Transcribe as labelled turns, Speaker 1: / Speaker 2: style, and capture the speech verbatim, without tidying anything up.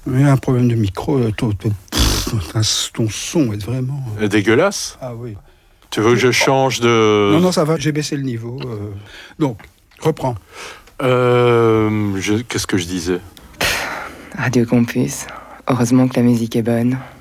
Speaker 1: Il y a un problème de micro. euh, Ton, ton, pff, ton son est vraiment...
Speaker 2: Euh, Dégueulasse.
Speaker 1: Ah oui.
Speaker 2: Tu veux que je change de...
Speaker 1: Non, non, ça va, j'ai baissé le niveau. euh. Donc, reprends.
Speaker 2: Euh, je- Qu'est-ce que je disais?
Speaker 3: Radio Campus. Heureusement que la musique est bonne.